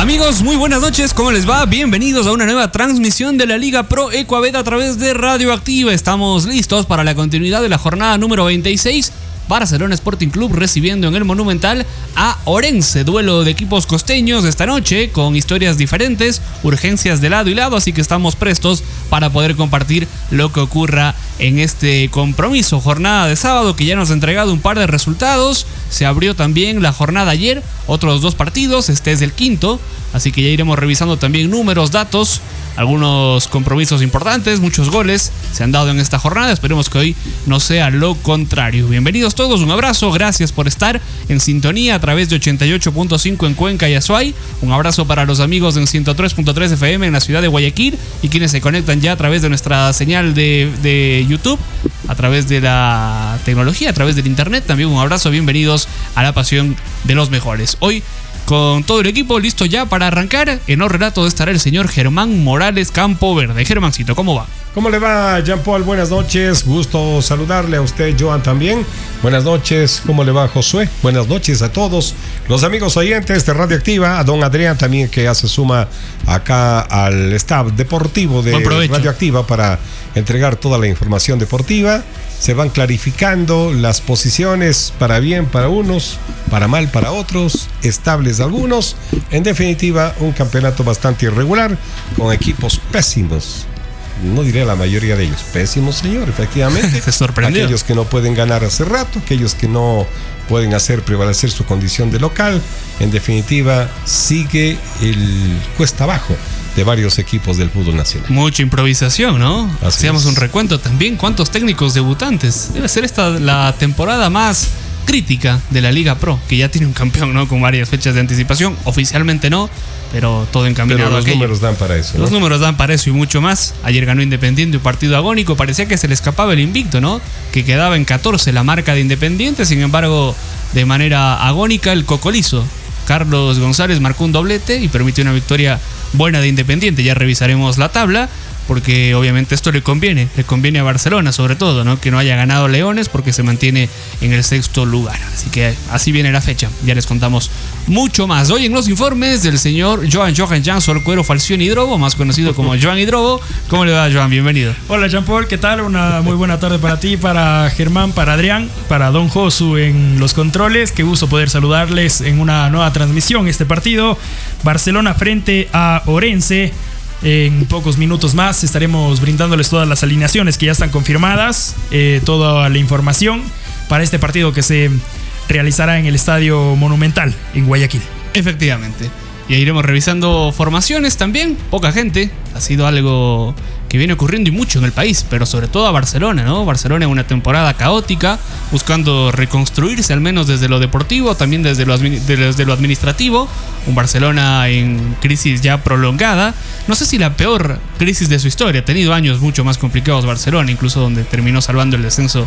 Amigos, muy buenas noches, ¿cómo les va? Bienvenidos a una nueva transmisión de la Liga Pro Ecuaveda a través de Radioactiva. Estamos listos para la continuidad de la jornada número 26. Barcelona Sporting Club recibiendo en el Monumental a Orense, duelo de equipos costeños esta noche con historias diferentes, urgencias de lado y lado, así que estamos prestos para poder compartir lo que ocurra en este compromiso. Jornada de sábado que ya nos ha entregado un par de resultados, se abrió también la jornada ayer, otros dos partidos, este es el quinto, así que ya iremos revisando también números, datos, algunos compromisos importantes, muchos goles se han dado en esta jornada. Esperemos que hoy no sea lo contrario. Bienvenidos todos, un abrazo, gracias por estar en sintonía a través de 88.5 en Cuenca y Azuay. Un abrazo para los amigos en 103.3 FM en la ciudad de Guayaquil y quienes se conectan ya a través de nuestra señal de YouTube, a través de la tecnología, a través del internet. También un abrazo, bienvenidos a la pasión de los mejores. Hoy con todo el equipo listo ya para arrancar. En el relato estará el señor Germán Morales Campo Verde. Germancito, ¿cómo va? ¿Cómo le va, Jean Paul? Buenas noches, gusto saludarle a usted, Joan, también. Buenas noches, ¿cómo le va, Josué? Buenas noches a todos los amigos oyentes de Radioactiva, a don Adrián también, que ya se suma acá al staff deportivo de Radioactiva para entregar toda la información deportiva. Se van clarificando las posiciones, para bien para unos, para mal para otros, estables algunos. En definitiva, un campeonato bastante irregular, con equipos pésimos. No diré la mayoría de ellos, pésimos, señor, efectivamente. Se sorprendió. Aquellos que no pueden ganar hace rato, aquellos que no pueden hacer prevalecer su condición de local. En definitiva, sigue el cuesta abajo de varios equipos del fútbol nacional. Mucha improvisación, ¿no? Hacíamos un recuento también. ¿Cuántos técnicos debutantes? Debe ser esta la temporada más crítica de la Liga Pro, que ya tiene un campeón, ¿no? Con varias fechas de anticipación. Oficialmente no, pero todo encaminado. Pero los números dan para eso, ¿no? Los números dan para eso y mucho más. Ayer ganó Independiente un partido agónico. Parecía que se le escapaba el invicto, ¿no? Que quedaba en 14 la marca de Independiente. Sin embargo, de manera agónica, el cocolizo Carlos González marcó un doblete y permitió una victoria buena de Independiente. Ya revisaremos la tabla, porque obviamente esto le conviene a Barcelona sobre todo, ¿no? Que no haya ganado Leones, porque se mantiene en el sexto lugar. Así que así viene la fecha, ya les contamos mucho más. Hoy en los informes del señor Joan Solcuero Falcioni Hidrobo, más conocido como Joan Hidrobo. ¿Cómo le va, Joan? Bienvenido. Hola, Jean Paul, ¿qué tal? Una muy buena tarde para ti, para Germán, para Adrián, para don Josu en los controles. Qué gusto poder saludarles en una nueva transmisión. Este partido, Barcelona frente a Orense. En pocos minutos más estaremos brindándoles todas las alineaciones que ya están confirmadas, toda la información para este partido que se realizará en el Estadio Monumental en Guayaquil. Efectivamente. Y iremos revisando formaciones también. Poca gente. Ha sido algo que viene ocurriendo y mucho en el país, pero sobre todo a Barcelona, ¿no? Barcelona en una temporada caótica, buscando reconstruirse al menos desde lo deportivo, también desde lo administrativo. Un Barcelona en crisis ya prolongada. No sé si la peor crisis de su historia. Ha tenido años mucho más complicados Barcelona, incluso donde terminó salvando el descenso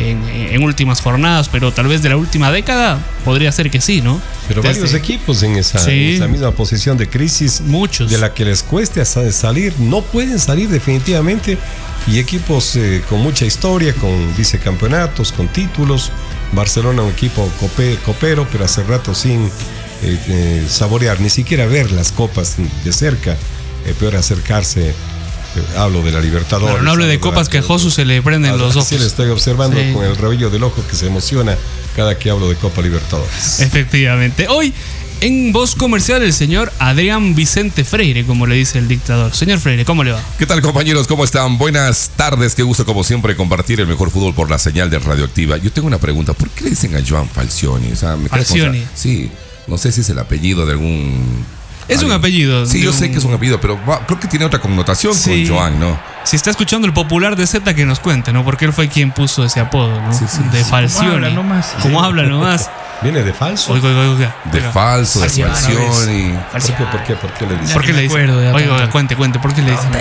en últimas jornadas, pero tal vez de la última década podría ser que sí, ¿no? Pero varios equipos en esa misma posición de crisis, muchos, de la que les cueste salir, no pueden salir definitivamente, y equipos con mucha historia, con vicecampeonatos, con títulos. Barcelona, un equipo copero, pero hace rato sin saborear, ni siquiera ver las copas de cerca, peor acercarse. Hablo de la Libertadores. Pero no hable de copas, que a Josu se le prenden los ojos. Sí, le estoy observando con el rabillo del ojo, que se emociona cada que hablo de Copa Libertadores. Efectivamente. Hoy, en voz comercial, el señor Adrián Vicente Freire, como le dice el dictador. Señor Freire, ¿cómo le va? ¿Qué tal, compañeros? ¿Cómo están? Buenas tardes. Qué gusto, como siempre, compartir el mejor fútbol por la señal de Radioactiva. Yo tengo una pregunta. ¿Por qué le dicen a Joan Falcioni? O sea, Falcioni. Sí, no sé si es el apellido de algún... Es un apellido. Sí, yo sé que es un apellido, pero creo que tiene otra connotación con Joan, ¿no? Si está escuchando el popular de Z, que nos cuente, ¿no? Porque él fue quien puso ese apodo, ¿no? De Falcioni. ¿Cómo habla nomás? ¿Viene de falso? Oiga. De falso, de Falcioni. ¿Por qué le dicen? ¿Por qué le dicen? Oiga, cuente, ¿por qué le dicen?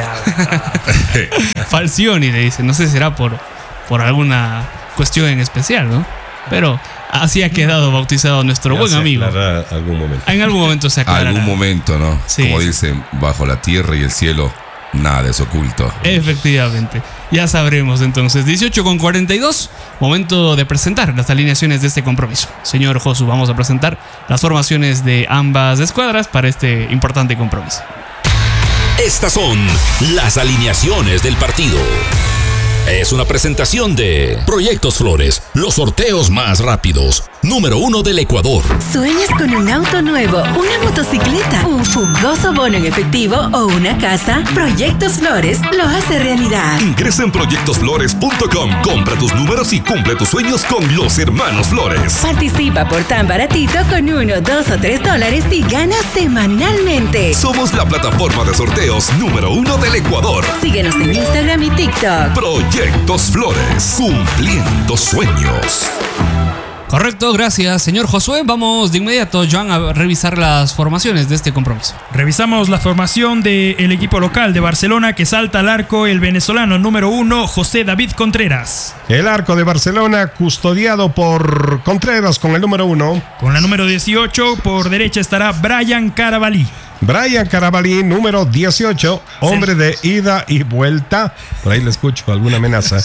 Falcioni le dicen. No sé si será por alguna cuestión en especial, ¿no? Pero así ha quedado bautizado nuestro buen amigo. Algún momento. En algún momento se aclarará. Algún momento, ¿no? Sí. Como dicen, bajo la tierra y el cielo Nada es oculto. Efectivamente. Ya sabremos entonces. 18:42. Momento de presentar las alineaciones de este compromiso. Señor Josu, vamos a presentar las formaciones de ambas escuadras para este importante compromiso. Estas son las alineaciones del partido. Es una presentación de Proyectos Flores, los sorteos más rápidos, número 1 del Ecuador. ¿Sueñas con un auto nuevo, una motocicleta, un jugoso bono en efectivo o una casa? Proyectos Flores lo hace realidad. Ingresa en proyectosflores.com, compra tus números y cumple tus sueños con los hermanos Flores. Participa por tan baratito con $1, $2 o $3 y gana semanalmente. Somos la plataforma de sorteos número 1 del Ecuador. Síguenos en Instagram y TikTok. Proyectos Flores, cumpliendo sueños. Correcto, gracias, señor Josué. Vamos de inmediato, Joan, a revisar las formaciones de este compromiso. Revisamos la formación del equipo local de Barcelona, que salta al arco el venezolano número 1, José David Contreras. El arco de Barcelona custodiado por Contreras con el número 1. Con la número 18, por derecha estará Brian Carabalí. Brian Carabalí, número 18, hombre de ida y vuelta. Por ahí le escucho alguna amenaza.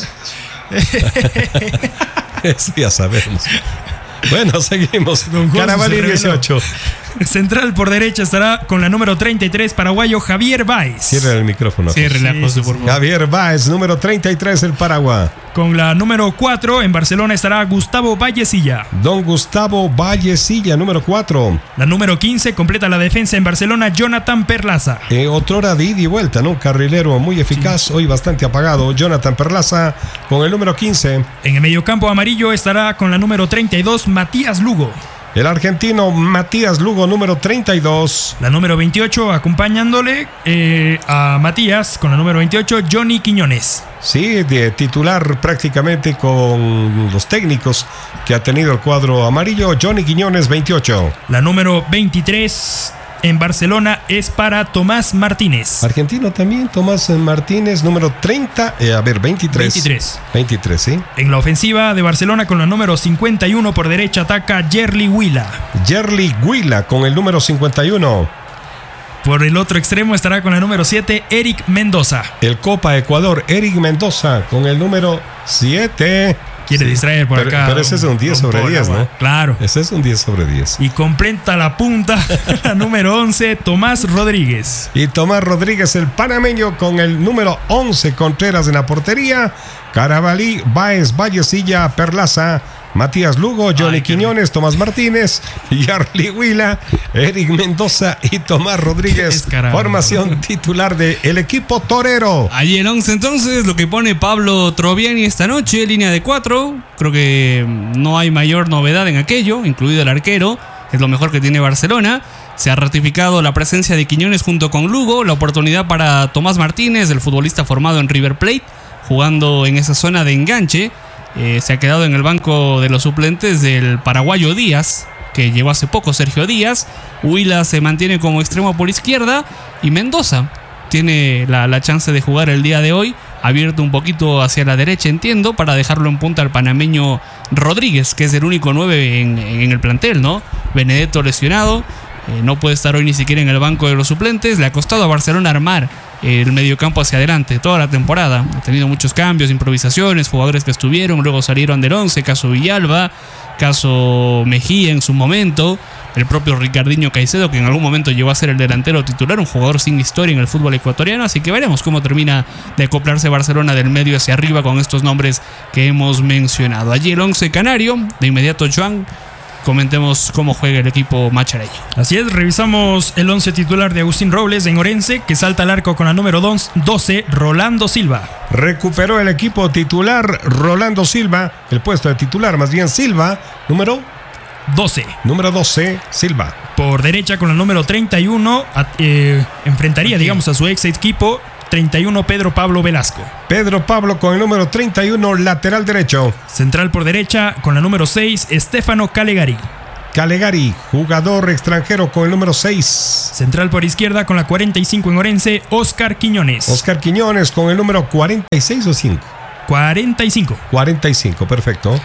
Eso ya sabemos. Bueno, seguimos. Carabalí 18. Central por derecha estará con la número 33, paraguayo Javier Báez. Cierra el micrófono. Ciérrela, José, por favor. Javier Báez, número 33, el Paraguay. Con la número 4, en Barcelona estará Gustavo Vallecilla. Don Gustavo Vallecilla, número 4. La número 15 completa la defensa en Barcelona, Jonathan Perlaza. Otrora de ida y vuelta, ¿no? Carrilero muy eficaz, sí. Hoy bastante apagado. Jonathan Perlaza con el número 15. En el mediocampo amarillo estará con la número 32, Matías Lugo. El argentino Matías Lugo, número 32. La número 28, acompañándole a Matías, con la número 28, Johnny Quiñones. Sí, de titular prácticamente con los técnicos que ha tenido el cuadro amarillo, Johnny Quiñones, 28. La número 23 en Barcelona es para Tomás Martínez. Argentino también, Tomás Martínez, número 30. 23. 23, sí. En la ofensiva de Barcelona, con la número 51 por derecha, ataca Yerli Huila. Yerli Huila con el número 51. Por el otro extremo estará con la número 7, Eric Mendoza. El Copa Ecuador, Eric Mendoza con el número 7. Quiere distraer por acá. Pero ese es un 10 sobre 10, ¿no? Claro. Ese es un 10 sobre 10. Y completa la punta la número 11, Tomás Rodríguez. Y Tomás Rodríguez, el panameño, con el número 11, Contreras en la portería. Carabalí, Báez, Vallecilla, Perlaza, Matías Lugo, Johnny Quiñones, Tomás Martínez, Yerli Huila, Eric Mendoza y Tomás Rodríguez. Formación titular del equipo torero. Allí el 11 entonces, lo que pone Pablo Troviani esta noche, línea de 4. Creo que no hay mayor novedad en aquello, incluido el arquero. Es lo mejor que tiene Barcelona. Se ha ratificado la presencia de Quiñones junto con Lugo, la oportunidad para Tomás Martínez, el futbolista formado en River Plate, jugando en esa zona de enganche. Se ha quedado en el banco de los suplentes del paraguayo Díaz, que llegó hace poco, Sergio Díaz. Huila se mantiene como extremo por izquierda y Mendoza tiene la chance de jugar el día de hoy, abierto un poquito hacia la derecha, entiendo, para dejarlo en punta al panameño Rodríguez, que es el único 9 en el plantel, ¿no? Benedetto lesionado, no puede estar hoy ni siquiera en el banco de los suplentes. Le ha costado a Barcelona armar el mediocampo hacia adelante toda la temporada. Ha tenido muchos cambios, improvisaciones, jugadores que estuvieron, luego salieron del 11, caso Villalba, caso Mejía en su momento, el propio Ricardinho Caicedo, que en algún momento llegó a ser el delantero titular, un jugador sin historia en el fútbol ecuatoriano. Así que veremos cómo termina de acoplarse Barcelona del medio hacia arriba con estos nombres que hemos mencionado. Allí el 11 canario, de inmediato Joan, comentemos cómo juega el equipo machareño. Así es, revisamos el 11 titular de Agustín Robles en Orense, que salta al arco con la número 12, Rolando Silva. Recuperó el equipo titular Rolando Silva, el puesto de titular más bien Silva, número 12. Número 12, Silva. Por derecha con el número 31, enfrentaría, digamos, a su ex equipo 31, Pedro Pablo Velasco. Pedro Pablo con el número 31, lateral derecho. Central por derecha con la número 6, Stefano Calegari. Calegari, jugador extranjero con el número 6. Central por izquierda con la 45 en Orense, Oscar Quiñones. Oscar Quiñones con el número 46 o 5. 45. 45, perfecto.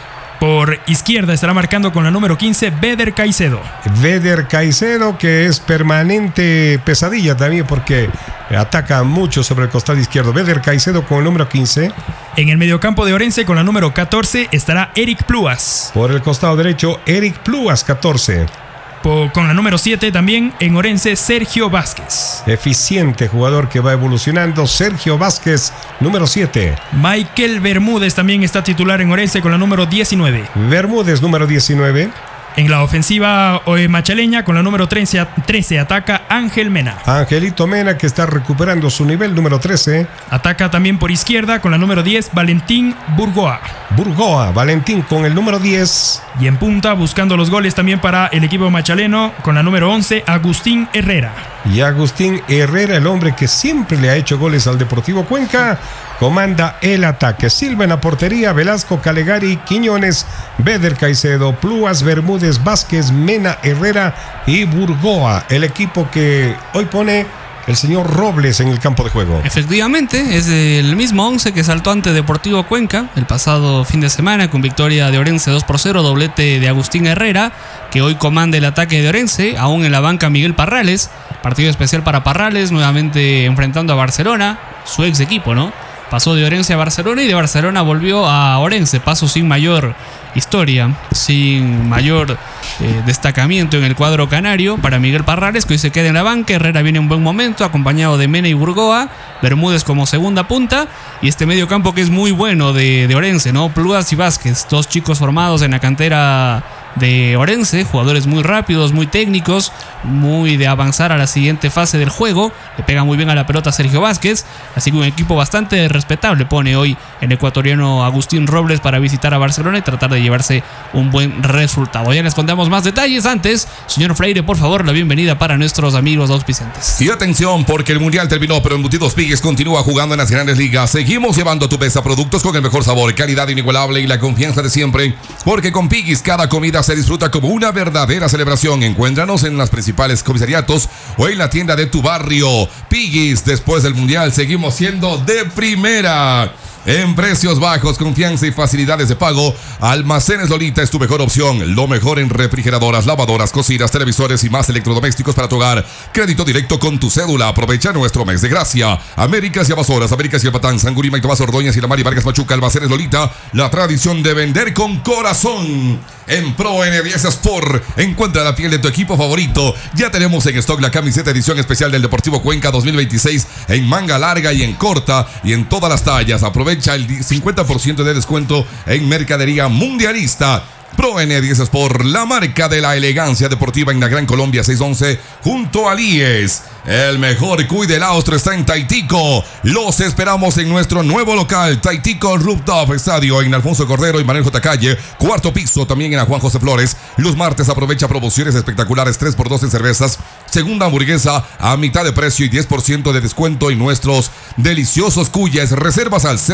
Por izquierda estará marcando con la número 15 Beder Caicedo. Beder Caicedo, que es permanente pesadilla también porque ataca mucho sobre el costado izquierdo. Beder Caicedo con el número 15. En el mediocampo de Orense con la número 14 estará Eric Pluas. Por el costado derecho, Eric Pluas, 14. Con la número 7 también en Orense, Sergio Vázquez. Eficiente jugador que va evolucionando, Sergio Vázquez, número 7. Michael Bermúdez también está titular en Orense con la número 19. Bermúdez, número 19. En la ofensiva machaleña con la número 13 ataca Ángel Mena. Angelito Mena, que está recuperando su nivel, número 13. Ataca también por izquierda con la número 10 Valentín Burgoa. Valentín con el número 10. Y en punta buscando los goles también para el equipo machaleno con la número 11 Agustín Herrera. Y Agustín Herrera, el hombre que siempre le ha hecho goles al Deportivo Cuenca, comanda el ataque. Silva en la portería, Velasco, Calegari, Quiñones, Beder Caicedo, Pluas, Bermúdez, Vázquez, Mena, Herrera y Burgoa. El equipo que hoy pone el señor Robles en el campo de juego. Efectivamente, es el mismo 11 que saltó ante Deportivo Cuenca el pasado fin de semana con victoria de Orense 2-0, doblete de Agustín Herrera, que hoy comanda el ataque de Orense. Aún en la banca Miguel Parrales, partido especial para Parrales, nuevamente enfrentando a Barcelona, su ex equipo, ¿no? Pasó de Orense a Barcelona y de Barcelona volvió a Orense. Paso sin mayor historia, sin mayor destacamiento en el cuadro canario para Miguel Parrales, que hoy se queda en la banca. Herrera viene en buen momento, acompañado de Mena y Burgoa. Bermúdez como segunda punta. Y este medio campo que es muy bueno de Orense, ¿no? Pluas y Vázquez, dos chicos formados en la cantera de Orense, jugadores muy rápidos, muy técnicos, muy de avanzar a la siguiente fase del juego. Le pega muy bien a la pelota Sergio Vázquez, así que un equipo bastante respetable pone hoy el ecuatoriano Agustín Robles para visitar a Barcelona y tratar de llevarse un buen resultado. Ya les contamos más detalles. Antes, señor Freire, por favor, la bienvenida para nuestros amigos auspiciantes. Y atención, porque el mundial terminó, pero Embutidos Pigues continúa jugando en las grandes ligas. Seguimos llevando a tu mesa productos con el mejor sabor, calidad inigualable y la confianza de siempre, porque con Pigues cada comida se disfruta como una verdadera celebración. Encuéntranos en los principales comisariatos o en la tienda de tu barrio. Pigues, después del mundial seguimos siendo de primera. En precios bajos, confianza y facilidades de pago, Almacenes Lolita es tu mejor opción. Lo mejor en refrigeradoras, lavadoras, cocinas, televisores y más electrodomésticos para tu hogar. Crédito directo con tu cédula. Aprovecha nuestro mes de gracia. Américas y Amazonas, Américas y Albatán, Sangurima y Tomás Ordóñez y la Mari Vargas Machuca. Almacenes Lolita, la tradición de vender con corazón. En Pro N10 Sport, encuentra la piel de tu equipo favorito. Ya tenemos en stock la camiseta edición especial del Deportivo Cuenca 2026 en manga larga y en corta y en todas las tallas. Aprovecha el 50% de descuento en mercadería mundialista. Pro N10 Sport, la marca de la elegancia deportiva en la Gran Colombia 611 junto a Lies. El mejor cuy del Austro está en Taitico. Los esperamos en nuestro nuevo local, Taitico Rooftop Estadio, en Alfonso Cordero y Manuel J. Calle, cuarto piso, también en la Juan José Flores. Los martes aprovecha promociones espectaculares, 3x2 en cervezas, segunda hamburguesa a mitad de precio y 10% de descuento en nuestros deliciosos cuyes. Reservas al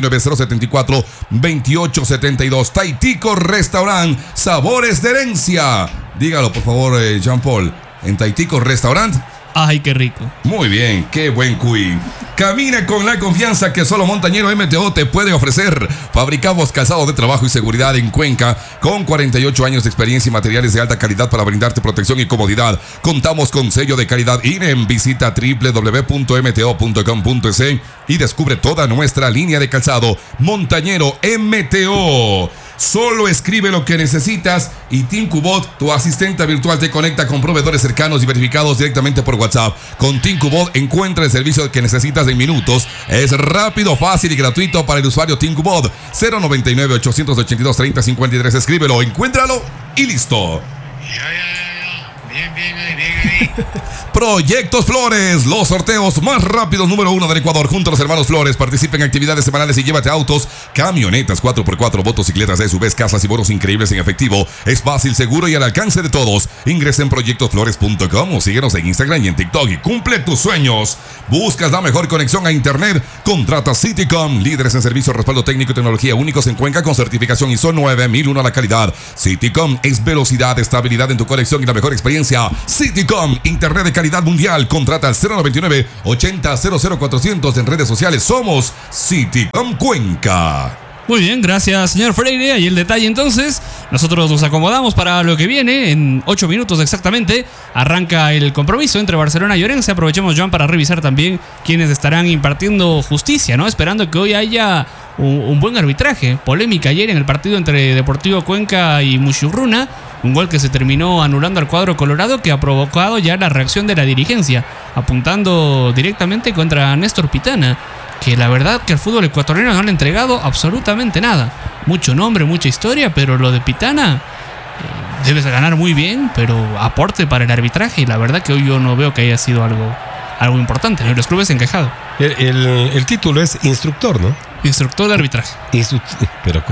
099-074-2872. Taitico Restaurant, sabores de herencia. Dígalo por favor, Jean Paul, en Taitico Restaurant. Ay, qué rico. Muy bien, qué buen cuy. Camina con la confianza que solo Montañero MTO te puede ofrecer. Fabricamos calzado de trabajo y seguridad en Cuenca con 48 años de experiencia y materiales de alta calidad para brindarte protección y comodidad. Contamos con sello de calidad INEM. Visita www.mto.com.es y descubre toda nuestra línea de calzado. Montañero MTO. Solo escribe lo que necesitas y Tincubot, tu asistente virtual, te conecta con proveedores cercanos y verificados directamente por WhatsApp. Con Tincubot encuentra el servicio que necesitas en minutos. Es rápido, fácil y gratuito para el usuario Tincubot. 099-882-3053. Escríbelo, encuéntralo y listo. Bien ahí. Proyectos Flores, los sorteos más rápidos número 1 del Ecuador. Junto a los hermanos Flores, participa en actividades semanales y llévate autos, camionetas 4x4, motocicletas, SUVs, casas y bonos increíbles en efectivo. Es fácil, seguro y al alcance de todos. Ingresa en proyectosflores.com o síguenos en Instagram y en TikTok y cumple tus sueños. ¿Buscas la mejor conexión a internet? Contrata Citycom, líderes en servicio, respaldo técnico y tecnología únicos en Cuenca con certificación ISO 9001 a la calidad. Citycom es velocidad, estabilidad en tu conexión y la mejor experiencia. Citycom, internet de calidad mundial. Contrata al 099-80-00400 en redes sociales. Somos Citycom Cuenca. Muy bien, gracias señor Freire. Ahí el detalle entonces. Nosotros nos acomodamos para lo que viene. En 8 minutos exactamente arranca el compromiso entre Barcelona y Orense. Aprovechemos, Joan, para revisar también quienes estarán impartiendo justicia, ¿no? Esperando que hoy haya un buen arbitraje. Polémica ayer en el partido entre Deportivo Cuenca y Mushurruna. Un gol que se terminó anulando al cuadro colorado, que ha provocado ya la reacción de la dirigencia, apuntando directamente contra Néstor Pitana, que la verdad que al fútbol ecuatoriano no le ha entregado absolutamente nada. Mucho nombre, mucha historia, pero lo de Pitana debes ganar muy bien, pero aporte para el arbitraje, y la verdad que hoy yo no veo que haya sido algo importante, ¿no? Los clubes se han quejado. El título es instructor, ¿no? Instructor de arbitraje. Pero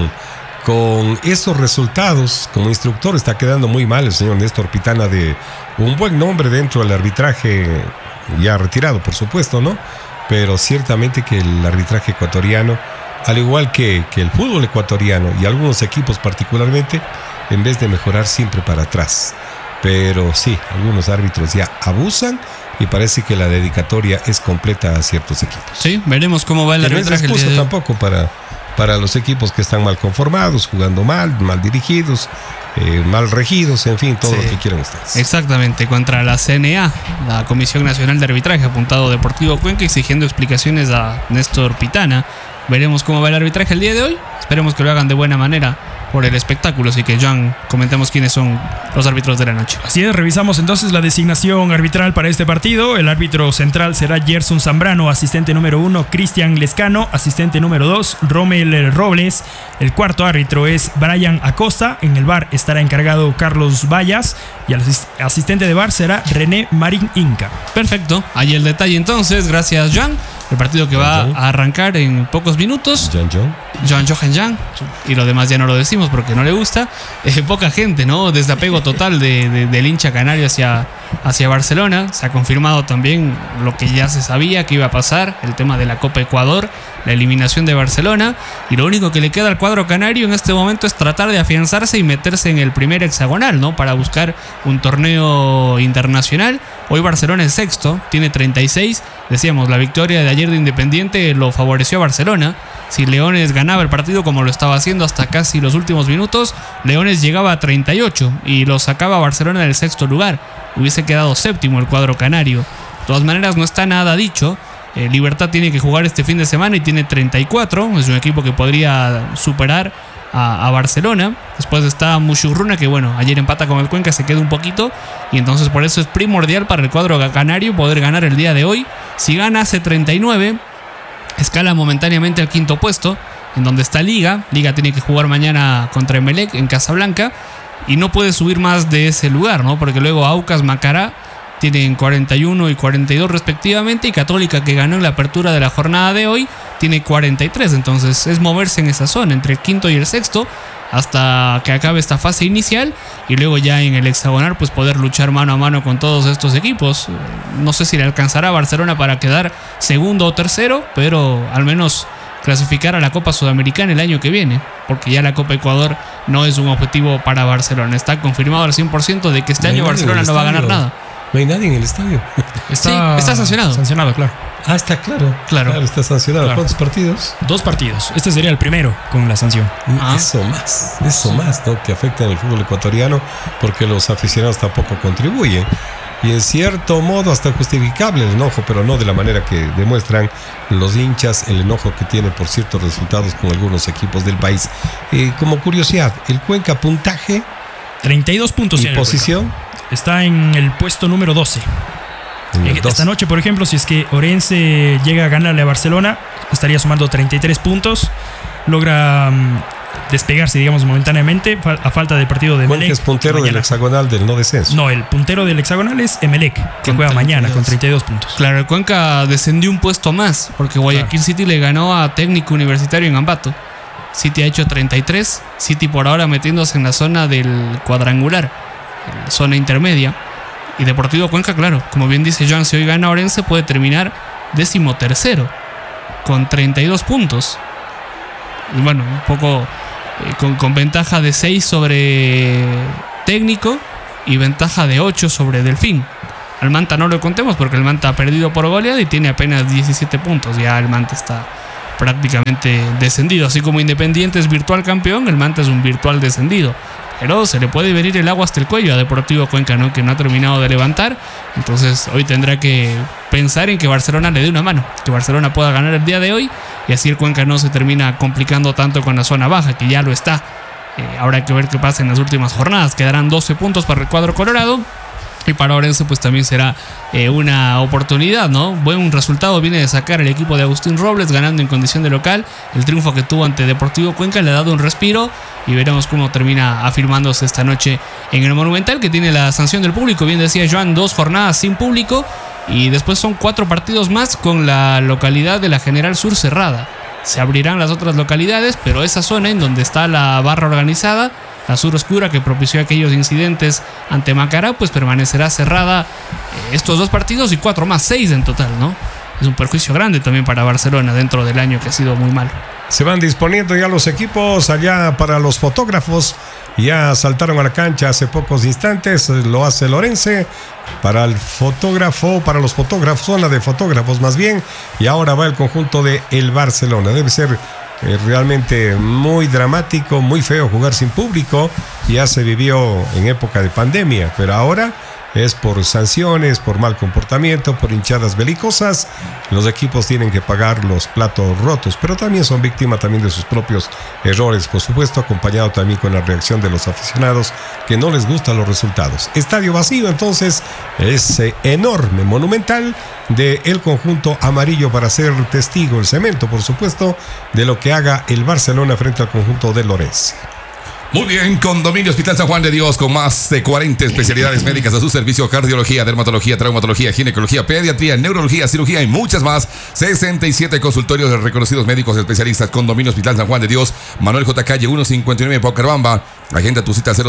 con esos resultados, como instructor, está quedando muy mal el señor Néstor Pitana, de un buen nombre dentro del arbitraje, ya retirado, por supuesto, ¿no? Pero ciertamente que el arbitraje ecuatoriano, al igual que el fútbol ecuatoriano y algunos equipos particularmente, en vez de mejorar, siempre para atrás. Pero sí, algunos árbitros ya abusan y parece que la dedicatoria es completa a ciertos equipos. Sí, veremos cómo va el arbitraje. No es excusa tampoco para los equipos que están mal conformados, jugando mal dirigidos, mal regidos, en fin, todo lo que quieran ustedes. Exactamente, contra la CNA, la Comisión Nacional de Arbitraje, apuntado Deportivo Cuenca, exigiendo explicaciones a Néstor Pitana. Veremos cómo va el arbitraje el día de hoy. Esperemos que lo hagan de buena manera por el espectáculo. Así que, Joan, comentemos quiénes son los árbitros de la noche. Así es, revisamos entonces la designación arbitral para este partido. El árbitro central será Gerson Zambrano, asistente número 1, Cristian Lescano, asistente número 2, Rommel Robles. El cuarto árbitro es Brian Acosta. En el VAR estará encargado Carlos Vallas, y el asistente de VAR será René Marín Inca. Perfecto, ahí el detalle entonces. Gracias, Joan. El partido que va a arrancar en pocos minutos. Johan Jan. Y lo demás ya no lo decimos porque no le gusta. Poca gente, ¿no? Desapego total del hincha canario hacia Barcelona. Se ha confirmado también lo que ya se sabía que iba a pasar, el tema de la Copa Ecuador, la eliminación de Barcelona. Y lo único que le queda al cuadro canario en este momento es tratar de afianzarse y meterse en el primer hexagonal, ¿no? Para buscar un torneo internacional. Hoy Barcelona es sexto, tiene 36. Decíamos, la victoria de ayer de Independiente lo favoreció a Barcelona. Si Leones ganaba el partido como lo estaba haciendo hasta casi los últimos minutos, Leones llegaba a 38 y lo sacaba a Barcelona del sexto lugar. Hubiese quedado séptimo el cuadro canario. De todas maneras, no está nada dicho. Libertad tiene que jugar este fin de semana y tiene 34. Es un equipo que podría superar a Barcelona. Después está Mushurruna, que bueno, ayer empata con el Cuenca, se queda un poquito, y entonces por eso es primordial para el cuadro canario poder ganar el día de hoy. Si gana, hace 39, escala momentáneamente al quinto puesto, en donde está Liga. Liga tiene que jugar mañana contra Emelec en Casablanca y no puede subir más de ese lugar, ¿no? Porque luego Aucas, Macará tienen 41 y 42 respectivamente, y Católica, que ganó en la apertura de la jornada de hoy, tiene 43. Entonces es moverse en esa zona entre el quinto y el sexto hasta que acabe esta fase inicial, y luego ya en el hexagonal pues poder luchar mano a mano con todos estos equipos. No sé si le alcanzará a Barcelona para quedar segundo o tercero, pero al menos clasificar a la Copa Sudamericana el año que viene, porque ya la Copa Ecuador no es un objetivo para Barcelona. Está confirmado al 100% de que este año Barcelona no va a ganar nada. No hay nadie en el estadio. Está sancionado. Sancionado, claro. Ah, está claro. Claro, está sancionado. Claro. ¿Cuántos partidos? 2 partidos. Este sería el primero con la sanción. Eso más, ¿no? Que afecta en el fútbol ecuatoriano, porque los aficionados tampoco contribuyen. Y en cierto modo hasta justificable el enojo, pero no de la manera que demuestran los hinchas, el enojo que tienen por ciertos resultados con algunos equipos del país. Como curiosidad, el Cuenca, puntaje, 32 puntos. y posición. Está en el puesto número 12. Esta noche, por ejemplo, si es que Orense llega a ganarle a Barcelona, estaría sumando 33 puntos. Logra despegarse, digamos, momentáneamente a falta del partido de Emelec. ¿Cuál es puntero del hexagonal del no descenso? No, el puntero del hexagonal es Emelec, que juega mañana con 32 puntos. Claro, el Cuenca descendió un puesto más, porque Guayaquil City le ganó a Técnico Universitario en Ambato. City ha hecho 33. City por ahora metiéndose en la zona del cuadrangular, en la zona intermedia. Y Deportivo Cuenca, claro, como bien dice Joan, si hoy gana Orense puede terminar 13º con 32 puntos. Y bueno, un poco con ventaja de 6 sobre Técnico y ventaja de 8 sobre Delfín. Al Manta no lo contemos porque el Manta ha perdido por goleada y tiene apenas 17 puntos. Ya el Manta está prácticamente descendido. Así como Independiente es virtual campeón, el Manta es un virtual descendido. Pero se le puede venir el agua hasta el cuello a Deportivo Cuenca, ¿no? Que no ha terminado de levantar. Entonces hoy tendrá que pensar en que Barcelona le dé una mano, que Barcelona pueda ganar el día de hoy, y así el Cuenca no se termina complicando tanto con la zona baja, que ya lo está. Ahora hay que ver qué pasa en las últimas jornadas. Quedarán 12 puntos para el cuadro colorado. Y para Orense pues también será una oportunidad, ¿no? Buen resultado viene de sacar el equipo de Agustín Robles, ganando en condición de local. El triunfo que tuvo ante Deportivo Cuenca le ha dado un respiro, y veremos cómo termina afirmándose esta noche en el Monumental, que tiene la sanción del público. Bien decía Joan, 2 jornadas sin público, y después son 4 partidos más con la localidad de la General Sur cerrada. Se abrirán las otras localidades, pero esa zona en donde está la barra organizada, la Sur Oscura, que propició aquellos incidentes ante Macará, pues permanecerá cerrada estos 2 partidos y 4 más, 6 en total, ¿no? Es un perjuicio grande también para Barcelona dentro del año que ha sido muy malo. Se van disponiendo ya los equipos allá para los fotógrafos. Ya saltaron a la cancha hace pocos instantes. Lo hace Lorense para el fotógrafo, para los fotógrafos, zona de fotógrafos más bien. Y ahora va el conjunto de el Barcelona. Debe ser realmente muy dramático, muy feo jugar sin público. Ya se vivió en época de pandemia, pero ahora es por sanciones, por mal comportamiento, por hinchadas belicosas. Los equipos tienen que pagar los platos rotos, pero también son víctimas también de sus propios errores, por supuesto, acompañado también con la reacción de los aficionados que no les gustan los resultados. Estadio vacío, entonces, ese enorme Monumental del conjunto amarillo para ser testigo, el cemento, por supuesto, de lo que haga el Barcelona frente al conjunto de Lorense. Muy bien, Condominio Hospital San Juan de Dios, con más de 40 especialidades médicas a su servicio: cardiología, dermatología, traumatología, ginecología, pediatría, neurología, cirugía y muchas más. 67 consultorios de reconocidos médicos especialistas. Condominio Hospital San Juan de Dios, Manuel J. Calle 159, Paucarbamba. Agenda tu cita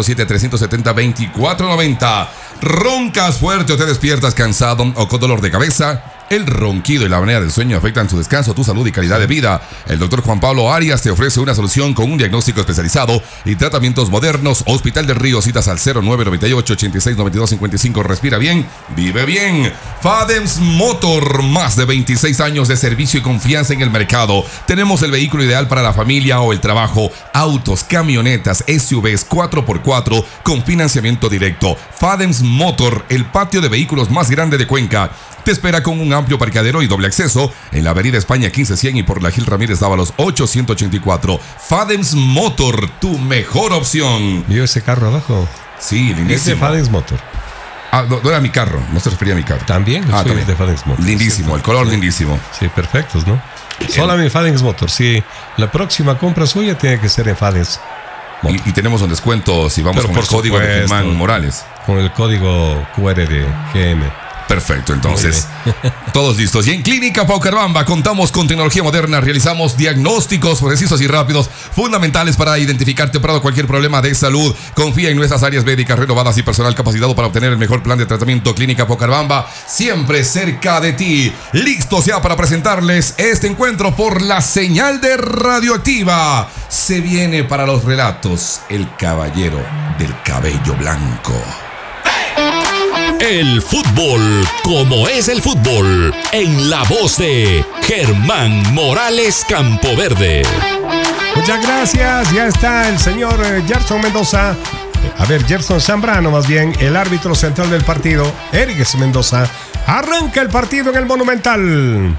07-370-2490. Roncas fuerte o te despiertas cansado o con dolor de cabeza. El ronquido y la apnea del sueño afectan tu descanso, tu salud y calidad de vida. El doctor Juan Pablo Arias te ofrece una solución con un diagnóstico especializado y tratamientos modernos. Hospital del Río, citas al 0998-869255. Respira bien, vive bien. Fadems Motor, más de 26 años de servicio y confianza en el mercado. Tenemos el vehículo ideal para la familia o el trabajo. Autos, camionetas, SUVs 4x4 con financiamiento directo. Fadems Motor, el patio de vehículos más grande de Cuenca. Te espera con un amplio parqueadero y doble acceso en la Avenida España 1500 y por la Gil Ramírez Dávalos 884. Fadems Motor, tu mejor opción. ¿Vio ese carro abajo? Sí, lindísimo. Es de Fadems Motor. Ah, no era mi carro, no se refería a mi carro. También, también. De Fadems Motor. Lindísimo, el color lindísimo. Sí, perfectos, ¿no? Solamente Fadems Motor. Sí, la próxima compra suya tiene que ser en Fadems Motor. Y tenemos un descuento si vamos con el código de Germán Morales. Con el código QR de GM. Perfecto, entonces, todos listos. Y en Clínica Paucarbamba contamos con tecnología moderna, realizamos diagnósticos precisos y rápidos, fundamentales para identificar temprano cualquier problema de salud. Confía en nuestras áreas médicas renovadas y personal capacitado para obtener el mejor plan de tratamiento. Clínica Paucarbamba, siempre cerca de ti. Listos ya para presentarles este encuentro por la señal de Radioactiva. Se viene para los relatos el caballero del cabello blanco. El fútbol, como es el fútbol, en la voz de Germán Morales Campoverde. Muchas gracias, ya está el señor Gerson Mendoza. A ver, Gerson Zambrano más bien, el árbitro central del partido, Ergues Mendoza. Arranca el partido en el Monumental.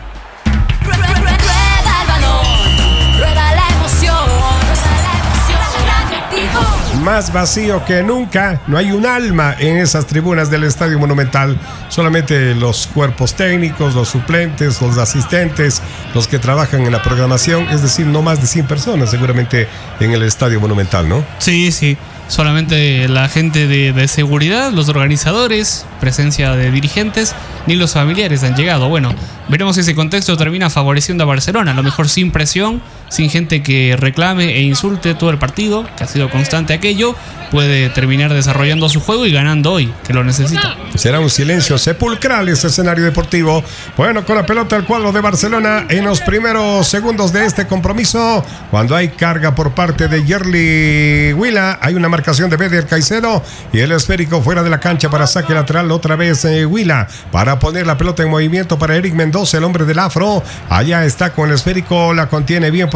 Más vacío que nunca, no hay un alma en esas tribunas del Estadio Monumental, solamente los cuerpos técnicos, los suplentes, los asistentes, los que trabajan en la programación, es decir, no más de 100 personas seguramente en el Estadio Monumental, ¿no? Sí, solamente la gente de seguridad, los organizadores, presencia de dirigentes, ni los familiares han llegado. Bueno, veremos si ese contexto termina favoreciendo a Barcelona, a lo mejor sin presión, sin gente que reclame e insulte todo el partido, que ha sido constante aquello, puede terminar desarrollando su juego y ganando hoy, que lo necesita. Será un silencio sepulcral ese escenario deportivo. Bueno, con la pelota el cuadro de Barcelona en los primeros segundos de este compromiso, cuando hay carga por parte de Yerli Huila, hay una marcación de Beder Caicedo y el esférico fuera de la cancha para saque lateral otra vez Huila para poner la pelota en movimiento para Eric Mendoza, el hombre del afro. Allá está con el esférico, la contiene bien